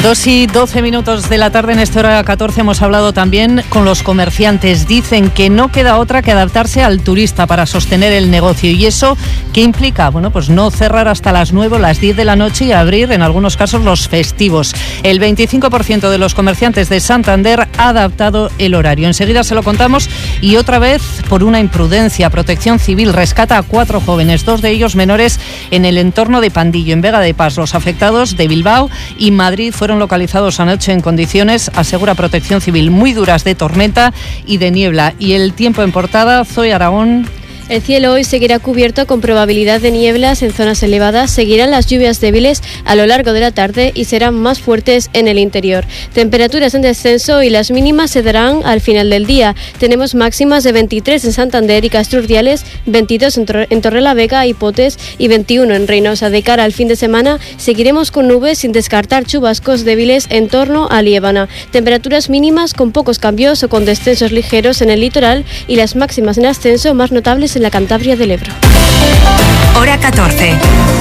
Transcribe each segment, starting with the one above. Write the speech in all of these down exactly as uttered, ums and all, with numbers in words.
Dos y doce minutos de la tarde, en esta hora catorce hemos hablado también con los comerciantes. Dicen que no queda otra que adaptarse al turista para sostener el negocio. ¿Y eso qué implica? Bueno, pues no cerrar hasta las nueve o las diez de la noche y abrir en algunos casos los festivos. El veinticinco por ciento de los comerciantes de Santander ha adaptado el horario. Enseguida se lo contamos. Y otra vez, por una imprudencia, Protección Civil rescata a cuatro jóvenes, dos de ellos menores, en el entorno de Pandillo, en Vega de Pas. Los afectados de Bilbao y Madrid fueron localizados anoche en condiciones, asegura Protección Civil, muy duras de tormenta y de niebla. Y el tiempo en portada, Zoe Aragón. El cielo hoy seguirá cubierto con probabilidad de nieblas en zonas elevadas, seguirán las lluvias débiles a lo largo de la tarde y serán más fuertes en el interior. Temperaturas en descenso y las mínimas se darán al final del día. Tenemos máximas de veintitrés en Santander y Castro Urdiales, veintidós en, Tor- en Torrelavega y Potes y veintiuno en Reynosa. De cara al fin de semana seguiremos con nubes sin descartar chubascos débiles en torno a Liébana. Temperaturas mínimas con pocos cambios o con descensos ligeros en el litoral y las máximas en ascenso más notables en la Cantabria del Ebro. Hora catorce.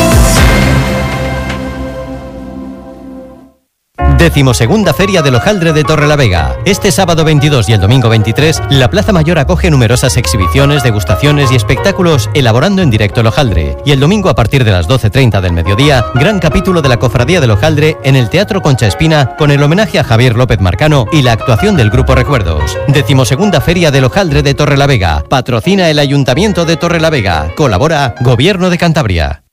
Decimosegunda Feria del Hojaldre de Torrelavega. Este sábado veintidós y el domingo veintitrés, la Plaza Mayor acoge numerosas exhibiciones, degustaciones y espectáculos elaborando en directo el hojaldre. Y el domingo, a partir de las doce treinta del mediodía, gran capítulo de la Cofradía del Hojaldre en el Teatro Concha Espina, con el homenaje a Javier López Marcano y la actuación del Grupo Recuerdos. Decimosegunda Feria del Hojaldre de Torrelavega. Patrocina el Ayuntamiento de Torrelavega. Colabora Gobierno de Cantabria.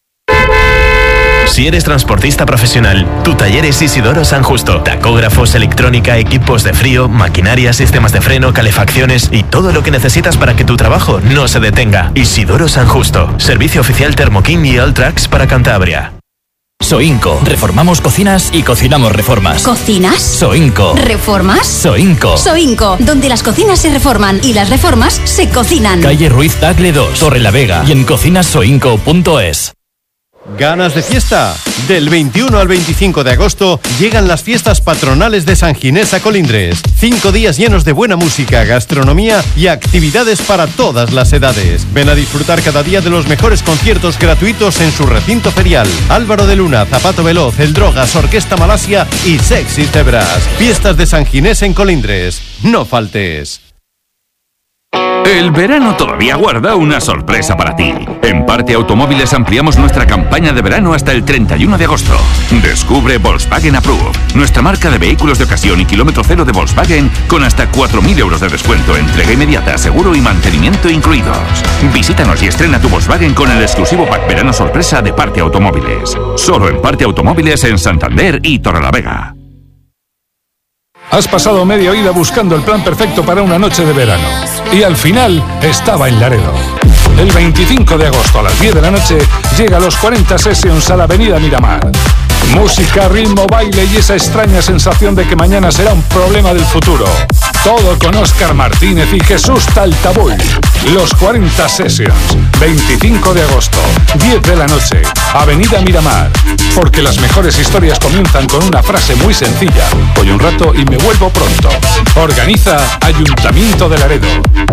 Si eres transportista profesional, tu taller es Isidoro San Justo. Tacógrafos, electrónica, equipos de frío, maquinaria, sistemas de freno, calefacciones y todo lo que necesitas para que tu trabajo no se detenga. Isidoro San Justo. Servicio oficial Thermoking y Alltrax para Cantabria. Soinco. Reformamos cocinas y cocinamos reformas. ¿Cocinas? Soinco. ¿Reformas? Soinco. Soinco, donde las cocinas se reforman y las reformas se cocinan. Calle Ruiz Tagle dos, Torrelavega y en cocinas soinco punto es. ¿Ganas de fiesta? Del veintiuno al veinticinco de agosto llegan las fiestas patronales de San Ginés a Colindres. Cinco días llenos de buena música, gastronomía y actividades para todas las edades. Ven a disfrutar cada día de los mejores conciertos gratuitos en su recinto ferial. Álvaro de Luna, Zapato Veloz, El Drogas, Orquesta Malasia y Sexy Cebras. Fiestas de San Ginés en Colindres. No faltes. El verano todavía guarda una sorpresa para ti. En Parte Automóviles ampliamos nuestra campaña de verano hasta el treinta y uno de agosto. Descubre Volkswagen Approve, nuestra marca de vehículos de ocasión y kilómetro cero de Volkswagen con hasta cuatro mil euros de descuento, entrega inmediata, seguro y mantenimiento incluidos. Visítanos y estrena tu Volkswagen con el exclusivo pack verano sorpresa de Parte Automóviles. Solo en Parte Automóviles en Santander y Torrelavega. Has pasado media vida buscando el plan perfecto para una noche de verano y al final estaba en Laredo. El veinticinco de agosto a las diez de la noche llega a los cuarenta Sessions a la avenida Miramar. Música, ritmo, baile y esa extraña sensación de que mañana será un problema del futuro. Todo con Óscar Martínez y Jesús Taltabull. Los cuarenta Sessions, veinticinco de agosto, diez de la noche, avenida Miramar. Porque las mejores historias comienzan con una frase muy sencilla. Voy un rato y me vuelvo pronto. Organiza Ayuntamiento de Laredo.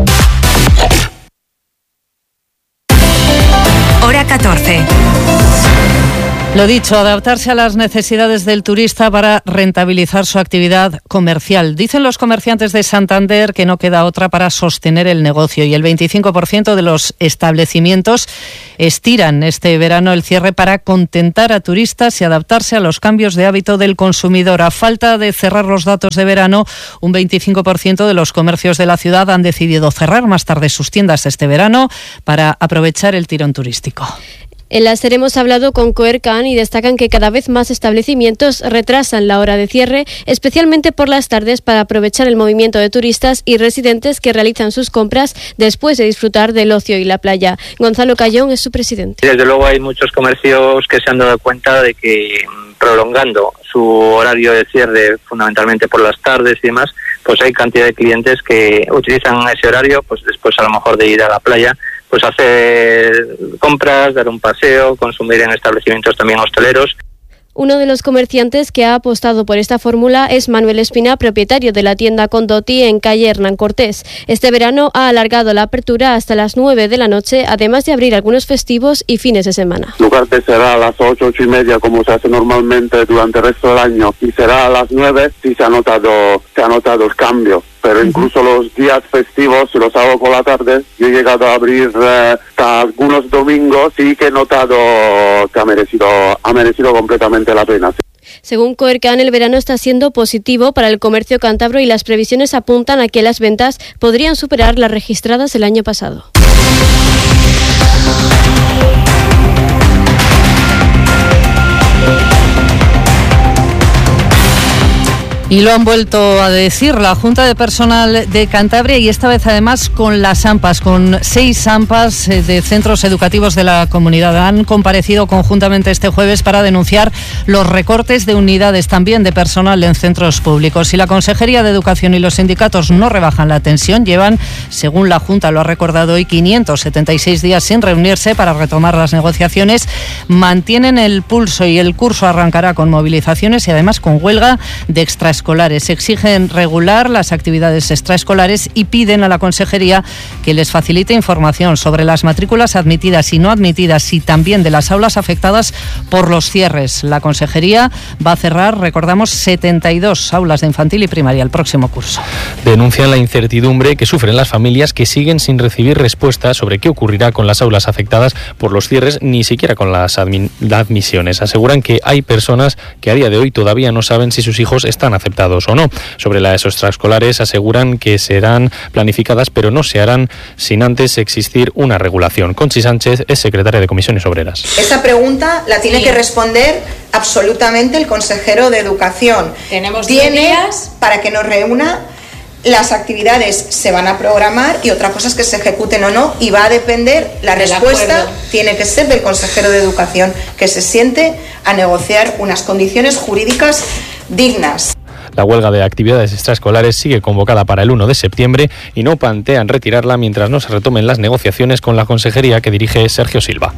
Hora catorce. Lo dicho, adaptarse a las necesidades del turista para rentabilizar su actividad comercial. Dicen los comerciantes de Santander que no queda otra para sostener el negocio y el veinticinco por ciento de los establecimientos estiran este verano el cierre para contentar a turistas y adaptarse a los cambios de hábito del consumidor. A falta de cerrar los datos de verano, un veinticinco por ciento de los comercios de la ciudad han decidido cerrar más tarde sus tiendas este verano para aprovechar el tirón turístico. En la SER hemos hablado con Coercan y destacan que cada vez más establecimientos retrasan la hora de cierre, especialmente por las tardes, para aprovechar el movimiento de turistas y residentes que realizan sus compras después de disfrutar del ocio y la playa. Gonzalo Cayón es su presidente. Desde luego hay muchos comercios que se han dado cuenta de que prolongando su horario de cierre fundamentalmente por las tardes y demás, pues hay cantidad de clientes que utilizan ese horario pues después a lo mejor de ir a la playa, pues hacer compras, dar un paseo, consumir en establecimientos también hosteleros. Uno de los comerciantes que ha apostado por esta fórmula es Manuel Espina, propietario de la tienda Condotti en calle Hernán Cortés. Este verano ha alargado la apertura hasta las nueve de la noche, además de abrir algunos festivos y fines de semana. En lugar de cerrar a las ocho, ocho y media, como se hace normalmente durante el resto del año, y cerrar a las nueve, sí se ha notado, se ha notado el cambio. Pero incluso los días festivos, si los hago por la tarde, yo he llegado a abrir eh, hasta algunos domingos, sí que he notado que ha merecido, ha merecido completamente la pena. Según Coercan, el verano está siendo positivo para el comercio cántabro y las previsiones apuntan a que las ventas podrían superar las registradas el año pasado. Y lo han vuelto a decir la Junta de Personal de Cantabria, y esta vez además con las AMPAs, con seis AMPAs de centros educativos de la comunidad. Han comparecido conjuntamente este jueves para denunciar los recortes de unidades también de personal en centros públicos. Si la Consejería de Educación y los sindicatos no rebajan la tensión, llevan, según la Junta lo ha recordado hoy, quinientos setenta y seis días sin reunirse para retomar las negociaciones. Mantienen el pulso y el curso arrancará con movilizaciones y además con huelga de extraescolares. Exigen regular las actividades extraescolares y piden a la Consejería que les facilite información sobre las matrículas admitidas y no admitidas y también de las aulas afectadas por los cierres. La Consejería va a cerrar, recordamos, setenta y dos aulas de infantil y primaria el próximo curso. Denuncian la incertidumbre que sufren las familias que siguen sin recibir respuesta sobre qué ocurrirá con las aulas afectadas por los cierres, ni siquiera con las admisiones. Aseguran que hay personas que a día de hoy todavía no saben si sus hijos están aceptados o no. Sobre las extraescolares aseguran que serán planificadas, pero no se harán sin antes existir una regulación. Conchi Sánchez es secretaria de Comisiones Obreras. Esa pregunta la tiene sí. que responder absolutamente el consejero de Educación. Tenemos tiene días para que nos reúna. Las actividades se van a programar y otra cosa es que se ejecuten o no, y va a depender, la del respuesta acuerdo. Tiene que ser del consejero de Educación, que se siente a negociar unas condiciones jurídicas dignas. La huelga de actividades extraescolares sigue convocada para el uno de septiembre y no plantean retirarla mientras no se retomen las negociaciones con la consejería que dirige Sergio Silva.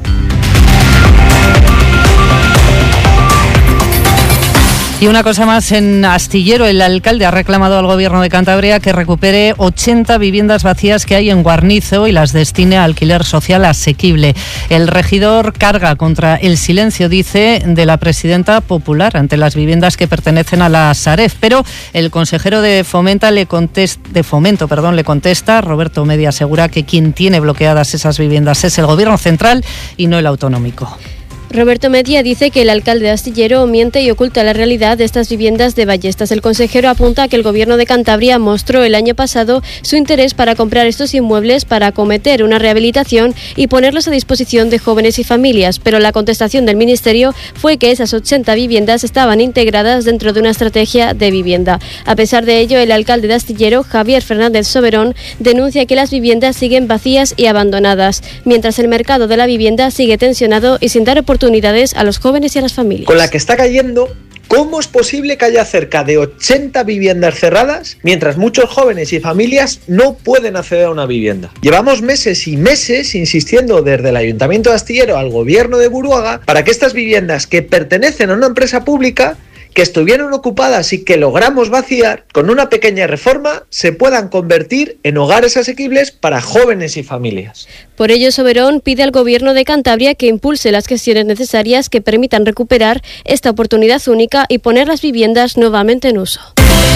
Y una cosa más, en Astillero el alcalde ha reclamado al Gobierno de Cantabria que recupere ochenta viviendas vacías que hay en Guarnizo y las destine a alquiler social asequible. El regidor carga contra el silencio, dice, de la presidenta popular ante las viviendas que pertenecen a la Sareb, pero el consejero de Fomenta le contesta, de Fomento, perdón, le contesta, Roberto Media asegura que quien tiene bloqueadas esas viviendas es el Gobierno central y no el autonómico. Roberto Media dice que el alcalde de Astillero miente y oculta la realidad de estas viviendas de Ballestas. El consejero apunta a que el Gobierno de Cantabria mostró el año pasado su interés para comprar estos inmuebles para acometer una rehabilitación y ponerlos a disposición de jóvenes y familias, pero la contestación del Ministerio fue que esas ochenta viviendas estaban integradas dentro de una estrategia de vivienda. A pesar de ello, el alcalde de Astillero, Javier Fernández Soberón, denuncia que las viviendas siguen vacías y abandonadas, mientras el mercado de la vivienda sigue tensionado y sin dar oportunidades oportunidades a los jóvenes y a las familias. Con la que está cayendo, ¿cómo es posible que haya cerca de ochenta viviendas cerradas mientras muchos jóvenes y familias no pueden acceder a una vivienda? Llevamos meses y meses insistiendo desde el Ayuntamiento de Astillero al Gobierno de Buruaga para que estas viviendas que pertenecen a una empresa pública, que estuvieron ocupadas y que logramos vaciar, con una pequeña reforma se puedan convertir en hogares asequibles para jóvenes y familias. Por ello, Soberón pide al Gobierno de Cantabria que impulse las gestiones necesarias que permitan recuperar esta oportunidad única y poner las viviendas nuevamente en uso.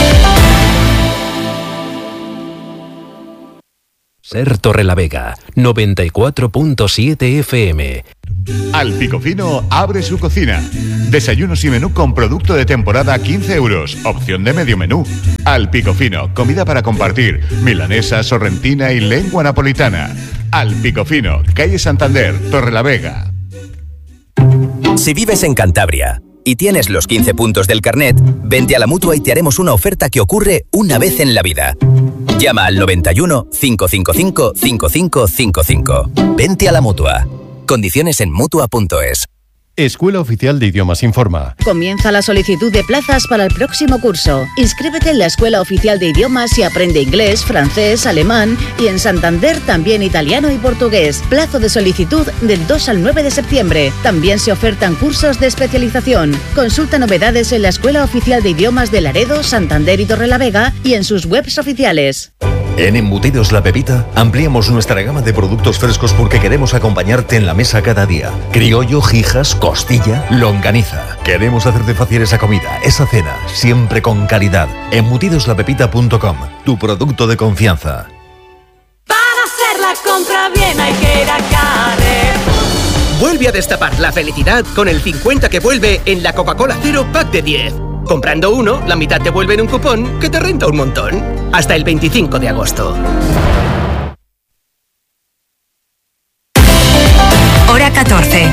Ser Torrelavega, noventa y cuatro punto siete F M. Al Picofino abre su cocina. Desayunos y menú con producto de temporada quince euros. Opción de medio menú. Al Picofino, comida para compartir. Milanesa, sorrentina y lengua napolitana. Al Picofino, calle Santander, Torrelavega. Si vives en Cantabria y tienes los quince puntos del carnet, vente a la Mutua y te haremos una oferta que ocurre una vez en la vida. Llama al noventa y uno, cinco cinco cinco, cinco cinco cinco cinco. Vente a la Mutua. Condiciones en Mutua punto es. Escuela Oficial de Idiomas informa. Comienza la solicitud de plazas para el próximo curso. Inscríbete en la Escuela Oficial de Idiomas y aprende inglés, francés, alemán y en Santander también italiano y portugués. Plazo de solicitud del dos al nueve de septiembre. También se ofertan cursos de especialización. Consulta novedades en la Escuela Oficial de Idiomas de Laredo, Santander y Torrelavega y en sus webs oficiales. En Embutidos La Pepita ampliamos nuestra gama de productos frescos porque queremos acompañarte en la mesa cada día. Criollo, jijas, costilla, longaniza. Queremos hacerte fácil esa comida, esa cena, siempre con calidad. embutidos la pepita punto com, tu producto de confianza. Para hacer la compra bien hay que ir a Carrefour. Vuelve a destapar la felicidad con el cincuenta que vuelve en la Coca-Cola Cero Pack de diez. Comprando uno, la mitad te vuelve en un cupón que te renta un montón. Hasta el veinticinco de agosto. Hora catorce.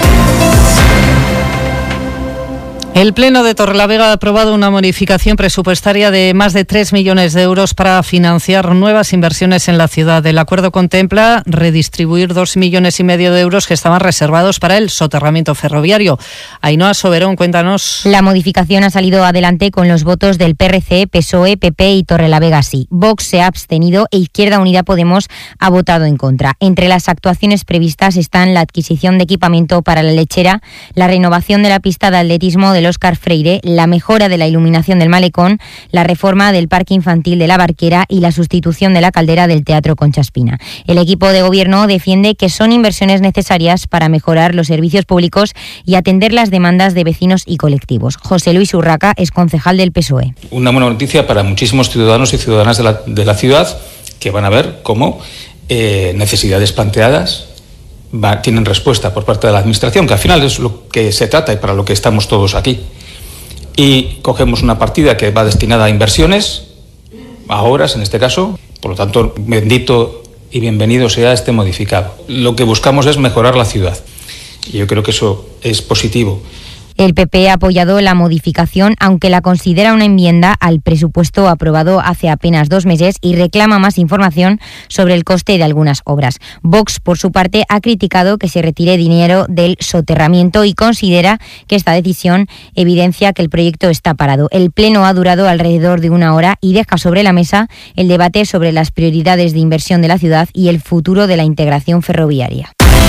El Pleno de Torrelavega ha aprobado una modificación presupuestaria de más de tres millones de euros para financiar nuevas inversiones en la ciudad. El acuerdo contempla redistribuir dos millones y medio de euros que estaban reservados para el soterramiento ferroviario. Ainhoa Soberón, cuéntanos. La modificación ha salido adelante con los votos del P R C, P S O E, P P y Torrelavega sí. Vox se ha abstenido e Izquierda Unida Podemos ha votado en contra. Entre las actuaciones previstas están la adquisición de equipamiento para la lechera, la renovación de la pista de atletismo del Óscar Freire, la mejora de la iluminación del malecón, la reforma del parque infantil de la Barquera y la sustitución de la caldera del Teatro Concha Espina. El equipo de gobierno defiende que son inversiones necesarias para mejorar los servicios públicos y atender las demandas de vecinos y colectivos. José Luis Urraca es concejal del P S O E. Una buena noticia para muchísimos ciudadanos y ciudadanas de la, de la ciudad que van a ver cómo eh, necesidades planteadas Va, tienen respuesta por parte de la Administración, que al final es lo que se trata y para lo que estamos todos aquí. Y cogemos una partida que va destinada a inversiones, a obras en este caso, por lo tanto, bendito y bienvenido sea este modificado. Lo que buscamos es mejorar la ciudad y yo creo que eso es positivo. El P P ha apoyado la modificación, aunque la considera una enmienda al presupuesto aprobado hace apenas dos meses y reclama más información sobre el coste de algunas obras. Vox, por su parte, ha criticado que se retire dinero del soterramiento y considera que esta decisión evidencia que el proyecto está parado. El Pleno ha durado alrededor de una hora y deja sobre la mesa el debate sobre las prioridades de inversión de la ciudad y el futuro de la integración ferroviaria.